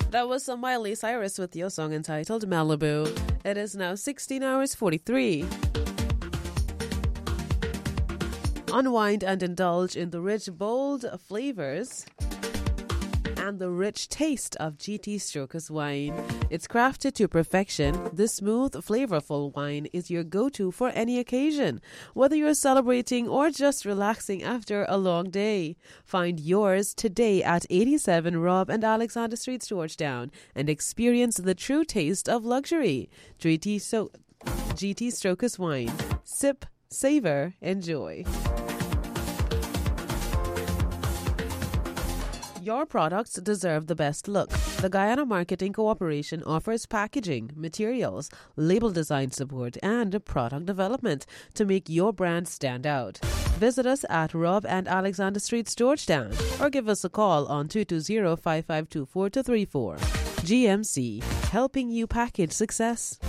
That was Miley Cyrus with your song entitled Malibu. It is now 16 hours 43. Unwind and indulge in the rich, bold flavors and the rich taste of GT Strokers wine. It's crafted to perfection. This smooth, flavorful wine is your go-to for any occasion, whether you're celebrating or just relaxing after a long day. Find yours today at 87 Rob and Alexander Street, Georgetown, and experience the true taste of luxury. GT Strokers wine. Sip, savor, enjoy. Your products deserve the best look. The Guyana Marketing Corporation offers packaging, materials, label design support, and product development to make your brand stand out. Visit us at Rob and Alexander Street, Georgetown, or give us a call on 220-5524-34. GMC, helping you package success.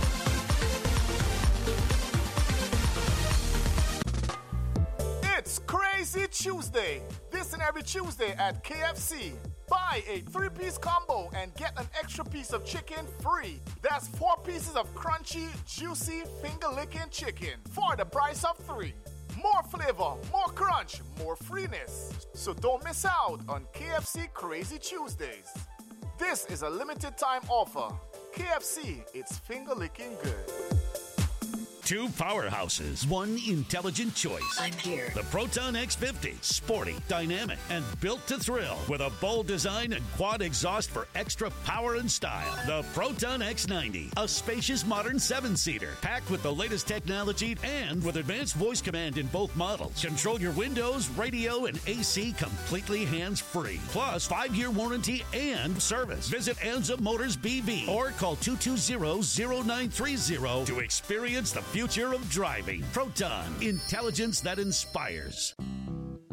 It's Crazy Tuesday. This and every Tuesday at KFC. Buy a 3-piece combo and get an extra piece of chicken free. That's 4 pieces of crunchy, juicy, finger-licking chicken for the price of 3. More flavor, more crunch, more freeness. So don't miss out on KFC Crazy Tuesdays. This is a limited time offer. KFC, it's finger-licking good. 2 powerhouses, 1 intelligent choice. I'm here. The Proton X50, sporty, dynamic, and built to thrill with a bold design and quad exhaust for extra power and style. The Proton X90, a spacious modern 7-seater, packed with the latest technology and with advanced voice command in both models. Control your windows, radio, and AC completely hands-free. Plus 5-year warranty and service. Visit Anza Motors BV or call 220-0930 to experience the future of driving. Proton, intelligence that inspires.